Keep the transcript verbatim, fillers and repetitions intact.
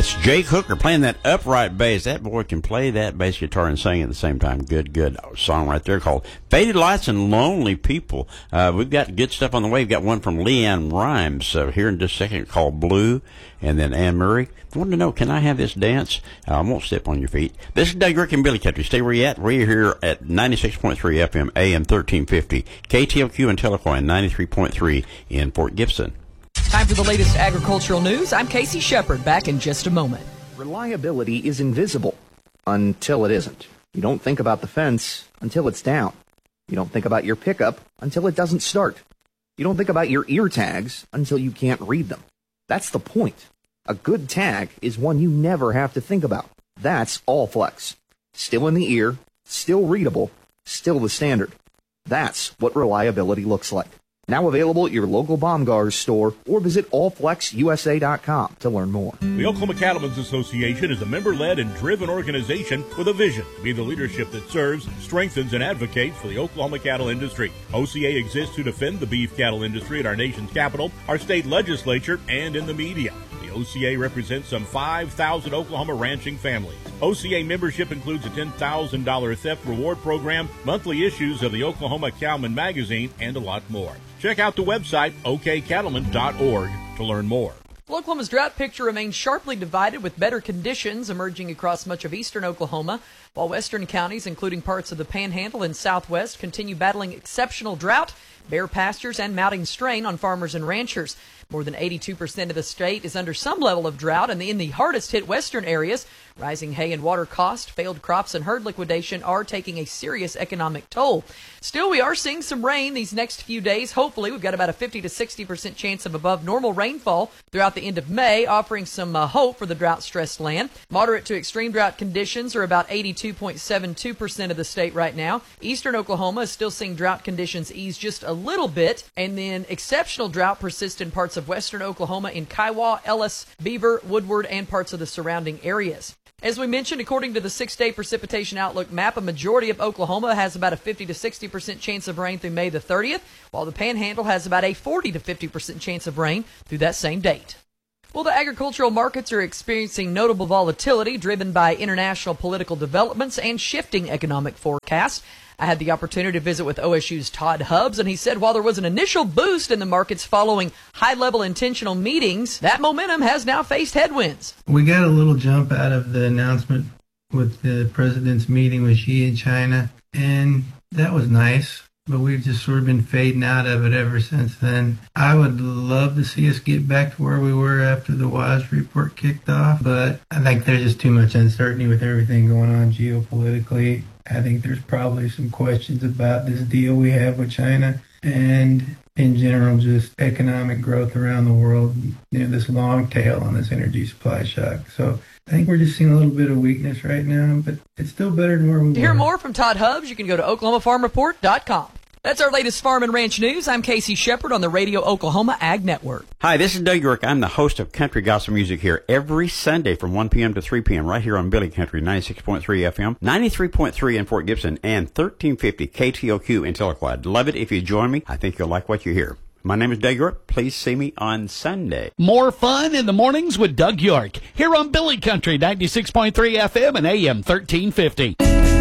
That's Jake Hooker playing that upright bass. That boy can play that bass guitar and sing at the same time. Good, good song right there called Faded Lights and Lonely People. Uh, we've got good stuff on the way. We've got one from Leanne Rhymes uh, here in just a second called Blue. And then Anne Murray. I want to know, can I have this dance? Uh, I won't step on your feet. This is Doug Rick and Billy Country. Stay where you at. We're here at ninety-six point three F M, A M thirteen fifty, K T L Q in Telequa, and ninety-three point three in Fort Gibson. Time for the latest agricultural news. I'm Casey Shepard, back in just a moment. Reliability is invisible until it isn't. You don't think about the fence until it's down. You don't think about your pickup until it doesn't start. You don't think about your ear tags until you can't read them. That's the point. A good tag is one you never have to think about. That's Allflex. Still in the ear, still readable, still the standard. That's what reliability looks like. Now available at your local Baumgars store or visit all flex U S A dot com to learn more. The Oklahoma Cattlemen's Association is a member-led and driven organization with a vision to be the leadership that serves, strengthens, and advocates for the Oklahoma cattle industry. O C A exists to defend the beef cattle industry at our nation's capital, our state legislature, and in the media. The O C A represents some five thousand Oklahoma ranching families. O C A membership includes a ten thousand dollars theft reward program, monthly issues of the Oklahoma Cowman magazine, and a lot more. Check out the website, O K cattlemen dot org, to learn more. Oklahoma's drought picture remains sharply divided, with better conditions emerging across much of eastern Oklahoma, while western counties, including parts of the Panhandle and Southwest, continue battling exceptional drought, bare pastures, and mounting strain on farmers and ranchers. More than eighty-two percent of the state is under some level of drought, and in the hardest-hit western areas, rising hay and water cost, failed crops, and herd liquidation are taking a serious economic toll. Still, we are seeing some rain these next few days. Hopefully, we've got about a fifty to sixty percent chance of above normal rainfall throughout the end of May, offering some uh, hope for the drought-stressed land. Moderate to extreme drought conditions are about eighty-two point seven two percent of the state right now. Eastern Oklahoma is still seeing drought conditions ease just a little bit, and then exceptional drought persists in parts of western Oklahoma in Kiowa, Ellis, Beaver, Woodward, and parts of the surrounding areas. As we mentioned, according to the six-day precipitation outlook map, a majority of Oklahoma has about a fifty to sixty percent chance of rain through May the thirtieth, while the Panhandle has about a forty to fifty percent chance of rain through that same date. Well, the agricultural markets are experiencing notable volatility driven by international political developments and shifting economic forecasts. I had the opportunity to visit with O S U's Todd Hubbs, and he said while there was an initial boost in the markets following high-level intentional meetings, that momentum has now faced headwinds. We got a little jump out of the announcement with the president's meeting with Xi in China, and that was nice, but we've just sort of been fading out of it ever since then. I would love to see us get back to where we were after the W A S report kicked off, but I think there's just too much uncertainty with everything going on geopolitically. I think there's probably some questions about this deal we have with China and in general just economic growth around the world, you know, this long tail on this energy supply shock. So I think we're just seeing a little bit of weakness right now, but it's still better than where we were. To hear more from Todd Hubbs, you can go to Oklahoma Farm Report dot com. That's our latest farm and ranch news. I'm Casey Shepard on the Radio Oklahoma Ag Network. Hi, this is Doug York. I'm the host of Country Gospel Music here every Sunday from one p.m. to three p.m. right here on Billy Country, ninety-six point three F M, ninety-three point three in Fort Gibson, and thirteen fifty K T O Q in Telequa. I'd love it if you join me. I think you'll like what you hear. My name is Doug York. Please see me on Sunday. More fun in the mornings with Doug York here on Billy Country, ninety-six point three F M and A M thirteen fifty.